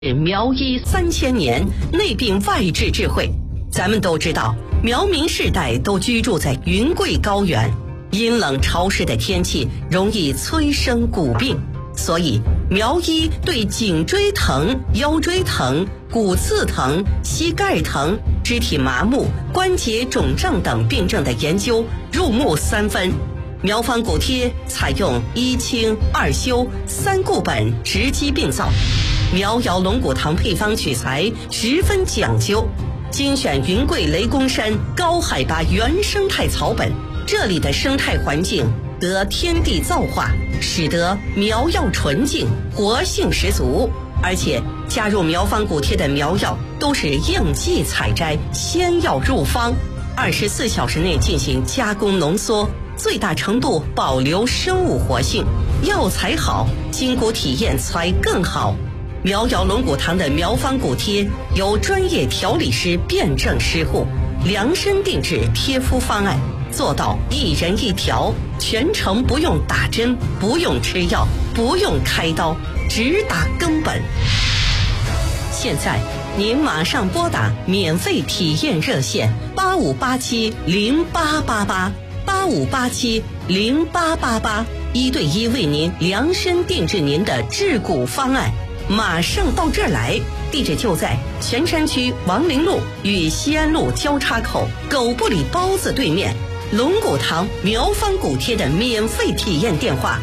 苗医3000年，内病外治智慧。咱们都知道，苗民世代都居住在云贵高原，阴冷潮湿的天气容易催生骨病，所以苗医对颈椎疼、腰椎疼、骨刺疼、膝盖疼、肢体麻木、关节肿胀等病症的研究入木三分。苗方骨贴采用1清2修3固本直击病灶，苗瑶龙骨糖配方取材十分讲究，精选云贵雷公山高海拔原生态草本，这里的生态环境得天地造化，使得苗药纯净，活性十足。而且加入苗方骨贴的苗药都是应季采摘，先要入方，24小时内进行加工浓缩，最大程度保留生物活性。药材好，筋骨体验才更好。苗瑶龙骨糖的苗方骨贴由专业调理师辩证施护，量身定制贴敷方案，做到一人一条，全程不用打针，不用吃药，不用开刀，只打根本。现在您马上拨打免费体验热线8587088885870888，一对一为您量身定制您的治骨方案。马上到这儿来，地址就在泉山区王陵路与西安路交叉口狗不理包子对面。龙骨糖苗方骨贴的免费体验电话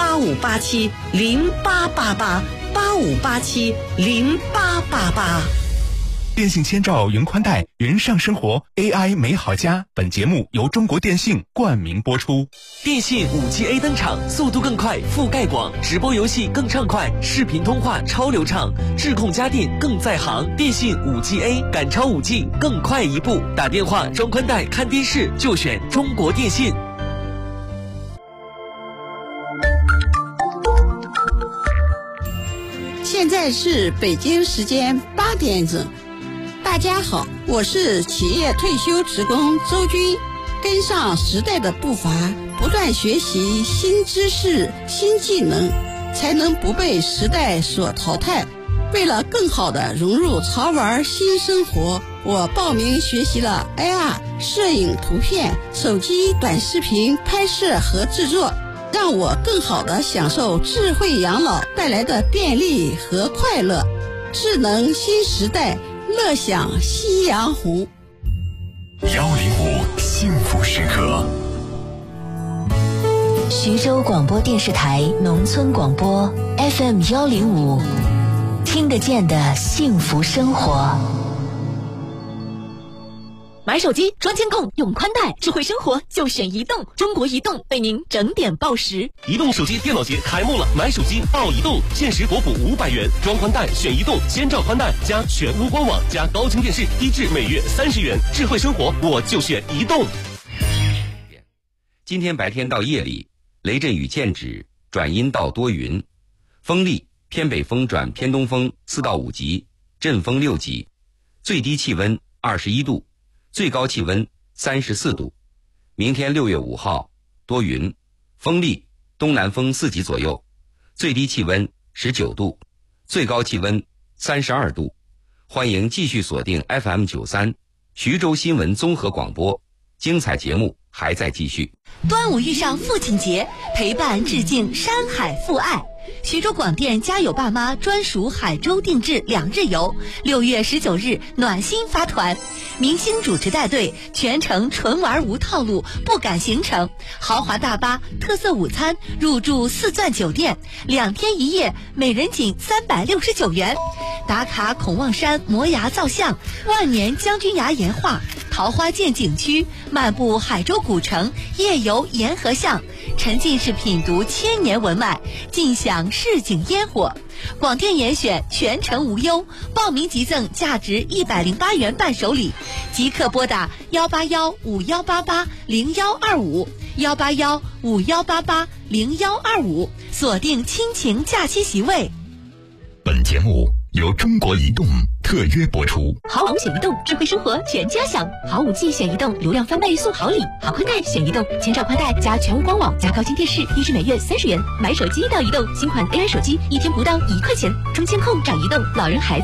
8587088885870888。 电信千兆云宽带，云上生活 AI 美好家。本节目由中国电信冠名播出。 电信 5G A 登场，速度更快，覆盖广，直播游戏更畅快，视频通话超流畅，智控家电更在行。电信 5G A 赶超 5G， 更快一步。打电话装宽带看电视就选中国电信。 现在是北京时间8点整。大家好，我是企业退休职工周军。跟上时代的步伐，不断学习新知识、新技能，才能不被时代所淘汰。为了更好地融入潮玩新生活，我报名学习了 AR 摄影、图片、手机短视频拍摄和制作，让我更好地享受智慧养老带来的便利和快乐。智能新时代，乐享夕阳红。 105幸福时刻。 徐州广播电视台农村广播 FM 105，听得见的幸福生活。 买手机装监控用宽带，智慧生活就选移动。中国移动为您整点报时。 移动手机电脑节开幕了，买手机报移动，限时国补500元，装宽带选移动，先照宽带加全屋官网加高清电视，低至每月30元。智慧生活我就选移动。 今天白天到夜里，雷阵雨见止，转阴到多云，风力偏北风转偏东风4到5级，阵风6级，最低气温21度，最高气温34度。明天6月5号，多云，风力东南风4级左右，最低气温19度，最高气温32度。欢迎继续锁定 FM93 徐州新闻综合广播，精彩节目还在继续。 端午遇上父亲节，陪伴致敬山海父爱。徐州广电家有爸妈专属海州定制2日游，6月19日暖心发团，明星主持带队，全程纯玩无套路，不赶行程，豪华大巴，特色午餐，入住4钻酒店，2天1夜，每人仅369元。打卡孔望山摩崖造像，万年将军崖岩画，桃花涧景区，漫步海州古城，夜游沿河巷，沉浸式品读千年文脉，尽享市井烟火。广电严选，全程无忧，报名即赠价值108元伴手礼，即刻拨打18151880125，18151880125，锁定亲情假期席位。 本节目由中国移动特约播出。 好网选移动，智慧生活全家享。好5G选移动，流量翻倍送好礼。好宽带选移动，千兆宽带加全屋官网加高清电视，1至每月30元。买手机到移动，新款 AI 手机1天不到1块钱。中监控找移动，老人孩子